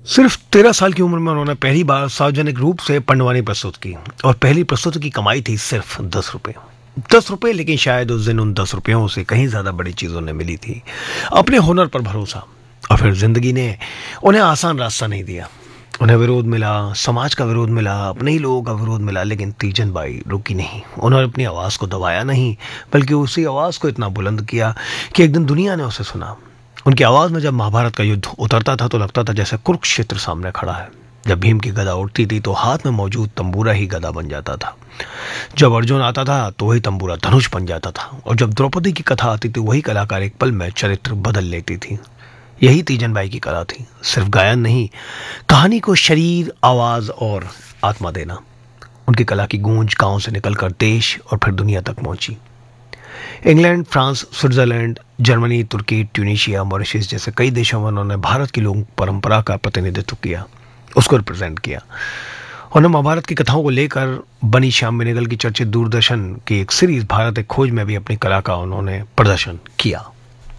सिर्फ 13 साल की उम्र में उन्होंने पहली बार सार्वजनिक रूप से पंडवानी प्रस्तुत की और पहली प्रस्तुति की कमाई थी सिर्फ 10 रुपए। 10 रुपए, लेकिन शायद उस दिन उन 10 रुपयों से कहीं ज्यादा बड़ी चीज उन्हें मिली थी। अपने हुनर पर भरोसा। और फिर जिंदगी ने उन्हें आसान रास्ता नहीं दिया। उन्हें विरोध मिला, समाज का विरोध मिला, अपने ही लोगों का विरोध मिला, लेकिन तीजन बाई रुकी नहीं। उन्होंने अपनी आवाज को दबाया नहीं, बल्कि उसी आवाज को इतना बुलंद किया कि एक दिन दुनिया ने उसे सुना। उनकी आवाज में जब महाभारत का युद्ध उतरता था तो लगता था जैसे कुरुक्षेत्र सामने खड़ा है। जब भीम की गदा उठती थी तो हाथ में मौजूद तंबूरा ही गदा बन जाता था। जब अर्जुन आता था तो वही तंबूरा धनुष बन जाता था। और जब द्रौपदी की कथा आती थी वही कलाकार एक पल में चरित्र बदल लेती थी। यही तीजन बाई की कला थी, सिर्फ गायन नहीं, कहानी को शरीर, आवाज और आत्मा देना। उनकी कला की गूंज गांव से निकलकर देश और फिर दुनिया तक पहुंची। इंग्लैंड, फ्रांस, स्विट्जरलैंड, जर्मनी, तुर्की, ट्यूनीशिया, मॉरिशस जैसे कई देशों में उन्होंने भारत की लोक परंपरा का प्रतिनिधित्व किया, उसको रिप्रेजेंट किया। उन्होंने महाभारत की कथाओं को लेकर बनी श्याम बेनेगल की चर्चित दूरदर्शन की एक सीरीज भारत एक खोज में भी अपनी कला का उन्होंने प्रदर्शन किया।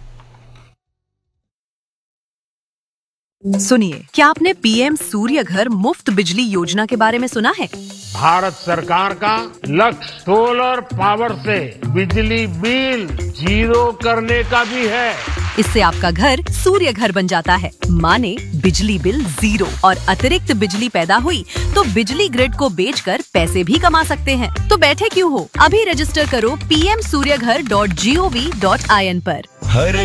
सुनिए, क्या आपने पीएम सूर्य घर मुफ्त बिजली योजना के बारे में सुना है? भारत सरकार का लक्ष्य सोलर पावर से बिजली बिल जीरो करने का भी है। इससे आपका घर सूर्य घर बन जाता है, माने बिजली बिल जीरो। और अतिरिक्त बिजली पैदा हुई तो बिजली ग्रिड को बेचकर पैसे भी कमा सकते हैं। तो बैठे क्यों हो, अभी रजिस्टर करो pmsuryaghar.gov.in पर। हर